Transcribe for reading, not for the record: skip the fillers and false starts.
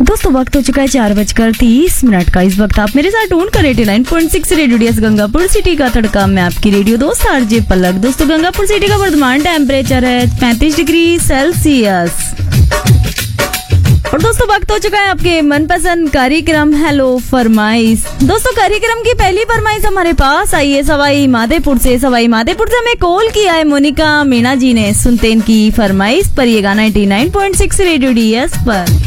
दोस्तों वक्त हो चुका है 4:30 का। इस वक्त आप मेरे साथ टून कर 89.6 रेडियो डीएस गंगापुर सिटी का तड़का। मैं आपकी रेडियो दोस्त आरजे पलक। दोस्तों गंगापुर सिटी का वर्तमान टेम्परेचर है 35 डिग्री सेल्सियस। और दोस्तों वक्त हो चुका है आपके मनपसंद कार्यक्रम हेलो फरमाइश। दोस्तों कार्यक्रम की पहली फरमाइश हमारे पास आई है सवाई माधोपुर से हमें कॉल किया है मोनिका मीणा जी ने। सुनते इनकी फरमाइश पर ये गाना 89.6 रेडियो डीएस पर।